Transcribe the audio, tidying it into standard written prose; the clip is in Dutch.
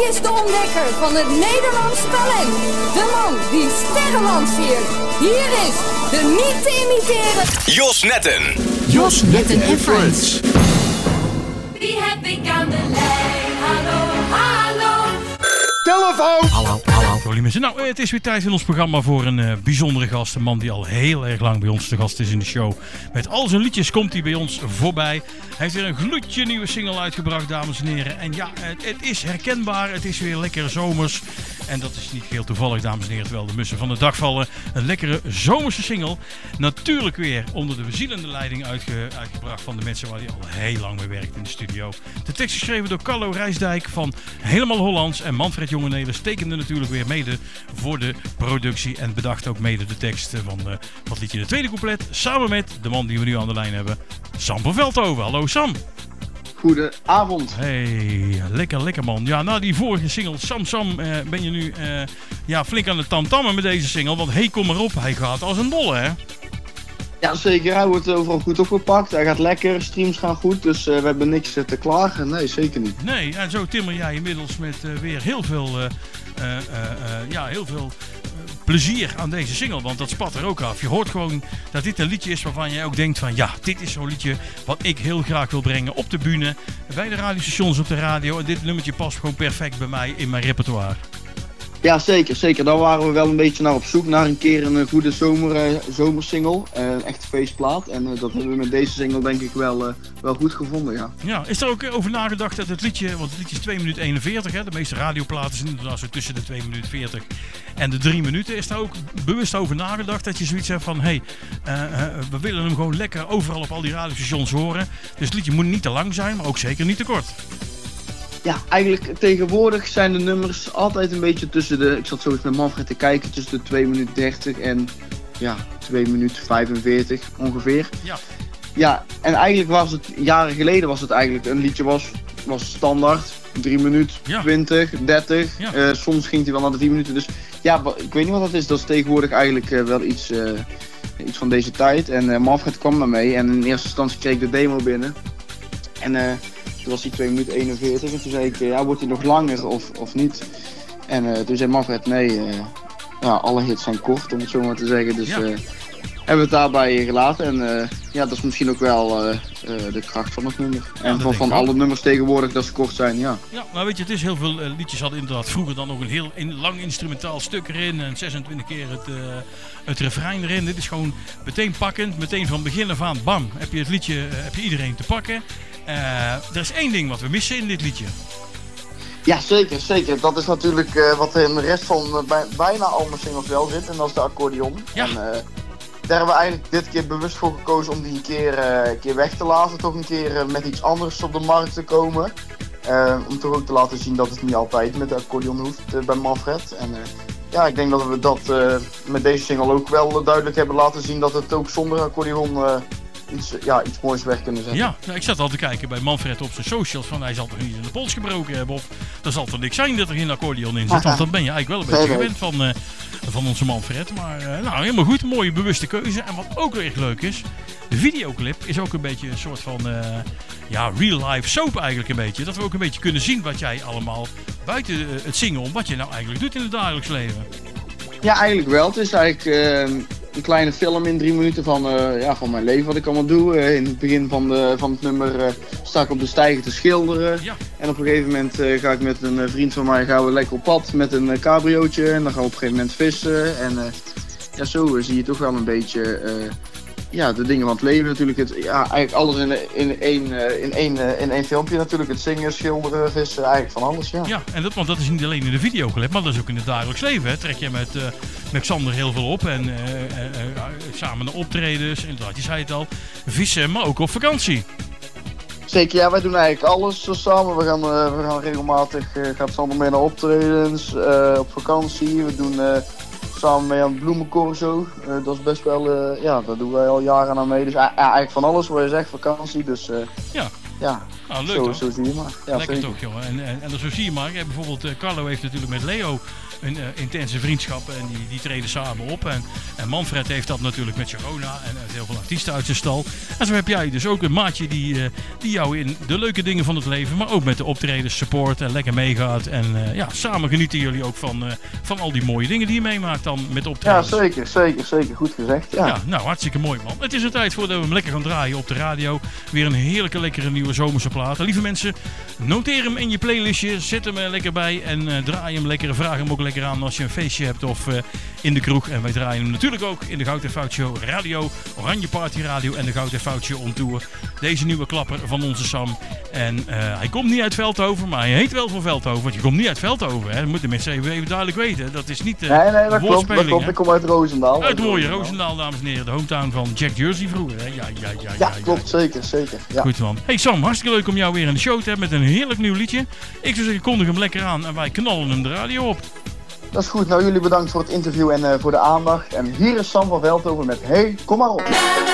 is de ontdekker van het Nederlands talent. De man die sterren lanceert. Hier is de niet te imiteren Jos Netten. Jos Netten en Friends. Wie heb ik aan de lijn? Hallo, hallo. Telefoon! Hallo, lieve mensen. Nou, het is weer tijd in ons programma voor een bijzondere gast. Een man die al heel erg lang bij ons te gast is in de show. Met al zijn liedjes komt hij bij ons voorbij. Hij heeft weer een gloedje nieuwe single uitgebracht, dames en heren. En ja, het is herkenbaar. Het is weer lekker zomers. En dat is niet heel toevallig, dames en heren, terwijl de mussen van de dag vallen. Een lekkere zomerse single. Natuurlijk weer onder de bezielende leiding uitgebracht van de mensen waar hij al heel lang mee werkt in de studio. De tekst geschreven door Carlo Rijsdijk van Helemaal Hollands. En Manfred Jongenelers tekende natuurlijk weer mede voor de productie. En bedacht ook mede de tekst van wat liedje de tweede couplet. Samen met de man die we nu aan de lijn hebben, Sam van Veldhoven. Hallo Sam. Goedenavond. Hey, lekker man. Ja, na die vorige single Sam ben je nu flink aan het tamtammen met deze single. Want hey, kom maar op, hij gaat als een dolle, hè? Ja, zeker. Hij wordt overal goed opgepakt. Hij gaat lekker, streams gaan goed. Dus we hebben niks te klagen. Nee, zeker niet. Nee, en zo timmer jij inmiddels met weer heel veel plezier aan deze single. Want dat spat er ook af. Je hoort gewoon dat dit een liedje is waarvan jij ook denkt van ja, dit is zo'n liedje wat ik heel graag wil brengen op de bühne. Bij de radiostations op de radio. En dit nummertje past gewoon perfect bij mij in mijn repertoire. Ja, zeker. Daar waren we wel een beetje naar op zoek. Naar een keer een goede zomersingle. Een echte feestplaat. En dat hebben we met deze single denk ik wel goed gevonden, ja. Ja, is er ook over nagedacht dat het liedje, want het liedje is 2 minuten 41, hè? De meeste radioplaten zijn inderdaad zo tussen de 2 minuten 40 en de 3 minuten. Is daar ook bewust over nagedacht dat je zoiets hebt van, we willen hem gewoon lekker overal op al die radiostations horen. Dus het liedje moet niet te lang zijn, maar ook zeker niet te kort. Ja, eigenlijk tegenwoordig zijn de nummers altijd een beetje tussen ik zat zo eens met Manfred te kijken, tussen de 2 minuten 30 en 2 minuten 45 ongeveer. Ja. Ja, en eigenlijk was het, jaren geleden was het eigenlijk, een liedje was standaard, 3 minuten, 20, 30, soms ging hij wel naar de 10 minuten. Dus ja, ik weet niet wat dat is, dat is tegenwoordig eigenlijk wel iets van deze tijd. En Manfred kwam daarmee en in eerste instantie kreeg ik de demo binnen. En toen was hij 2 minuten 41 en toen zei ik, wordt hij nog langer of niet? En toen zei Manfred, nee, alle hits zijn kort om het zo maar te zeggen. Dus hebben we het daarbij gelaten en dat is misschien ook wel de kracht van het nummer. Ja, en van alle nummers tegenwoordig dat ze kort zijn, ja. Ja, nou weet je, het is heel veel liedjes hadden inderdaad vroeger dan nog een heel lang instrumentaal stuk erin en 26 keer het refrein erin. Dit is gewoon meteen pakkend, meteen van begin af aan, bam, heb je het liedje, heb je iedereen te pakken. Er is één ding wat we missen in dit liedje. Ja, zeker. Dat is natuurlijk wat in de rest van bijna al mijn singles wel zit. En dat is de accordeon. Ja. En daar hebben we eigenlijk dit keer bewust voor gekozen om die een keer weg te laten. Toch een keer met iets anders op de markt te komen. Om toch ook te laten zien dat het niet altijd met de accordeon hoeft bij Manfred. En ik denk dat we dat met deze single ook wel duidelijk hebben laten zien dat het ook zonder accordeon iets moois weg kunnen zetten. Ja, ik zat al te kijken bij Manfred op zijn socials van hij zal toch niet in de pols gebroken hebben of er zal toch niks zijn dat er geen accordeon in zit. Want dan ben je eigenlijk wel een beetje gewend van onze Manfred. Maar helemaal goed, mooie bewuste keuze. En wat ook weer echt leuk is, de videoclip is ook een beetje een soort van real life soap eigenlijk een beetje. Dat we ook een beetje kunnen zien wat jij allemaal buiten het zingen om, wat je nou eigenlijk doet in het dagelijks leven. Ja, eigenlijk wel. Het is eigenlijk een kleine film in 3 minuten van mijn leven wat ik allemaal doe. In het begin van het nummer sta ik op de steiger te schilderen. Ja. En op een gegeven moment ga ik met een vriend van mij lekker op pad met een cabriootje. En dan gaan we op een gegeven moment vissen. En zo zie je toch wel een beetje de dingen van het leven natuurlijk. Eigenlijk alles in één filmpje natuurlijk. Het zingen, schilderen, vissen, eigenlijk van alles, ja. Ja, en want dat is niet alleen in de videoclip, maar dat is ook in het dagelijks leven. Hè. Trek je met Xander heel veel op en samen de optredens, inderdaad, je zei het al, vissen, maar ook op vakantie. Zeker, ja, wij doen eigenlijk alles samen. We gaan regelmatig, gaat Sander mee naar optredens, op vakantie. We doen samen mee aan het bloemencorso. Dat is best wel, daar doen wij al jaren aan mee. Dus eigenlijk van alles, waar je zegt, vakantie. Dus, ja. ja, leuk, zo zie je maar. Ja, lekker zeker. toch, jongen. En zo zie je maar. Bijvoorbeeld Carlo heeft natuurlijk met Leo een intense vriendschap en die treden samen op. En Manfred heeft dat natuurlijk met Sharona en heel veel artiesten uit zijn stal. En zo heb jij dus ook een maatje die jou in de leuke dingen van het leven, maar ook met de optredens support en lekker meegaat. En samen genieten jullie ook van al die mooie dingen die je meemaakt dan met optredens. Ja, zeker. Goed gezegd. Ja. Nou, hartstikke mooi, man. Het is een tijd voordat we hem lekker gaan draaien op de radio. Weer een heerlijke, lekkere nieuwe zomerse plaat. En lieve mensen, noteer hem in je playlistje. Zet hem er lekker bij en draai hem lekker. Vraag hem ook lekker aan als je een feestje hebt of in de kroeg. En wij draaien hem natuurlijk ook in de Goud en Fout Show Radio, Oranje Party Radio en de Goud en Fout Show on Tour. Deze nieuwe klapper van onze Sam. En hij komt niet uit Veldhoven, maar hij heet wel van Veldhoven. Want je komt niet uit Veldhoven, hè. Dat moeten mensen even duidelijk weten. Dat is niet nee, dat klopt. Ik kom uit Roosendaal. Uit mooie Roosendaal, dames en heren. De hometown van Jack Jersey vroeger, hè. Ja, klopt. Zeker. Ja. Goed, man. Hey Sam, hartstikke leuk om jou weer in de show te hebben met een heerlijk nieuw liedje. Ik zou zeggen, kondig hem lekker aan en wij knallen hem de radio op. Dat is goed. Nou, jullie bedankt voor het interview en voor de aandacht. En hier is Sam van Veldhoven met Hey, kom maar op.